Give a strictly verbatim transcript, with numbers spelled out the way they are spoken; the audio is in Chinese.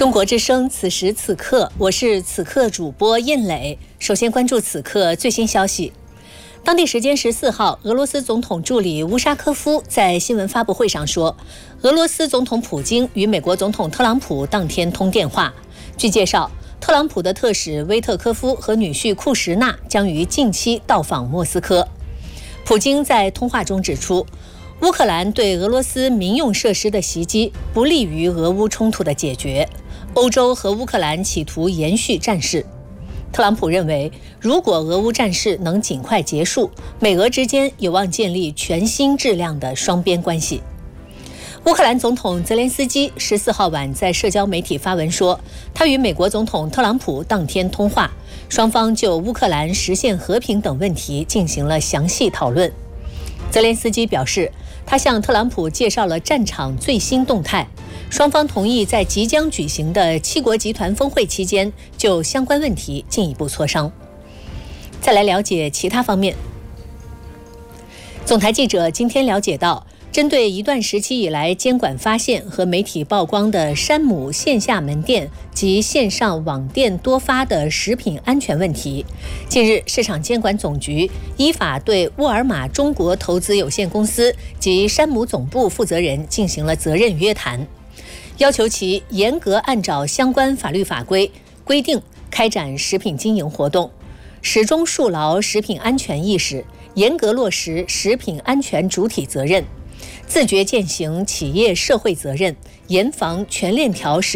中国之声，此时此刻，我是此刻主播印磊。首先关注此刻最新消息。当地时间十四号，俄罗斯总统助理乌沙科夫在新闻发布会上说，俄罗斯总统普京与美国总统特朗普当天通电话。据介绍，特朗普的特使威特科夫和女婿库什纳将于近期到访莫斯科。普京在通话中指出，乌克兰对俄罗斯民用设施的袭击不利于俄乌冲突的解决，欧洲和乌克兰企图延续战事。特朗普认为，如果俄乌战事能尽快结束，美俄之间有望建立全新质量的双边关系。乌克兰总统泽连斯基十四号晚在社交媒体发文说，他与美国总统特朗普当天通话，双方就乌克兰实现和平等问题进行了详细讨论。泽连斯基表示，他向特朗普介绍了战场最新动态，双方同意在即将举行的七国集团峰会期间就相关问题进一步磋商。再来了解其他方面。总台记者今天了解到，针对一段时期以来监管发现和媒体曝光的山姆线下门店及线上网店多发的食品安全问题，近日市场监管总局依法对沃尔玛中国投资有限公司及山姆总部负责人进行了责任约谈，要求其严格按照相关法律法规规定开展食品经营活动，始终树牢食品安全意识，严格落实食品安全主体责任，自觉践行企业社会责任，严防全链条食